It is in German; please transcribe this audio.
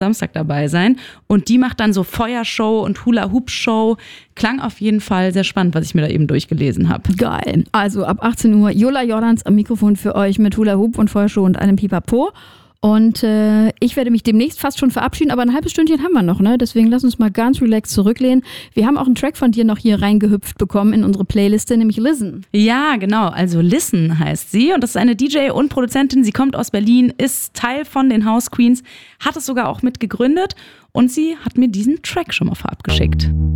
Samstag dabei sein. Und die macht dann so Feuershow und Hula-Hoop-Show. Klang auf jeden Fall sehr spannend, was ich mir da eben durchgelesen habe. Geil. Also ab 18 Uhr Jola Jordans am Mikrofon für euch mit Hula-Hoop und Feuershow und einem Pipapo. Und ich werde mich demnächst fast schon verabschieden, aber ein halbes Stündchen haben wir noch, ne? Deswegen lass uns mal ganz relaxed zurücklehnen. Wir haben auch einen Track von dir noch hier reingehüpft bekommen in unsere Playliste, nämlich Listen. Ja, genau. Also Listen heißt sie und das ist eine DJ und Produzentin. Sie kommt aus Berlin, ist Teil von den House Queens, hat es sogar auch mit gegründet und sie hat mir diesen Track schon mal vorab geschickt.